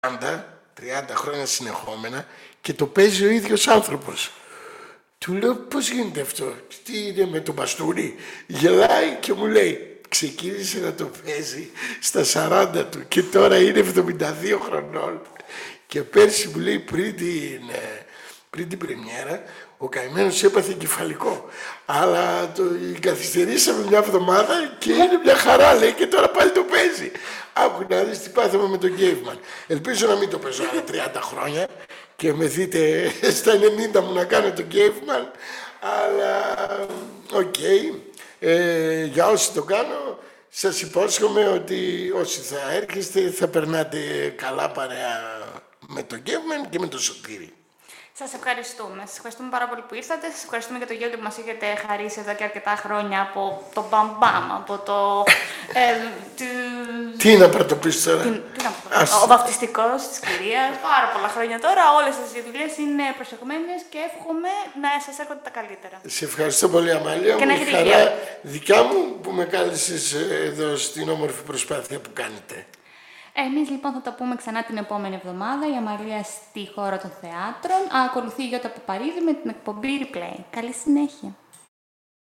30 χρόνια συνεχόμενα και το παίζει ο ίδιος άνθρωπος. Του λέω πώς γίνεται αυτό, τι είναι με το μπαστούνι. Γελάει και μου λέει ξεκίνησε να το παίζει στα 40 του και τώρα είναι 72 χρονών. Και πέρσι μου λέει πριν την πρεμιέρα ο καημένος έπαθε κεφαλικό. Αλλά το καθυστερήσαμε μια εβδομάδα και είναι μια χαρά, λέει, και τώρα πάλι το παίζει. Άκου να δεις τι πάθαμε με τον Caveman. Ελπίζω να μην το παίζω άλλα 30 χρόνια και με δείτε στα 90 μου να κάνω τον Caveman. Αλλά, οκ. Για όσοι το κάνω, σας υπόσχομαι ότι όσοι θα έρχεστε θα περνάτε καλά παρέα με τον Caveman και με τον Σωτήρη. Σας ευχαριστούμε. Σας ευχαριστούμε πάρα πολύ που ήρθατε. Σας ευχαριστούμε για το γέλιο που μας έχετε χαρίσει εδώ και αρκετά χρόνια από το μπαμπάμ, από το... Τι να πρωτοπείς τώρα. Ο βαφτιστικός της κυρίας. Πάρα πολλά χρόνια τώρα. Όλες τις δουλειές είναι προσεγμένες και εύχομαι να σας έρχονται τα καλύτερα. Σε ευχαριστώ πολύ, Αμάλια. Και να έχετε χαρά δικιά μου που με κάλεσες εδώ στην όμορφη προσπάθεια που κάνετε. Εμείς λοιπόν θα τα πούμε ξανά την επόμενη εβδομάδα, η Αμαλία στη χώρα των θεάτρων. Ακολουθεί η Γιώτα Παπαρίδη με την εκπομπή Replay. Καλή συνέχεια.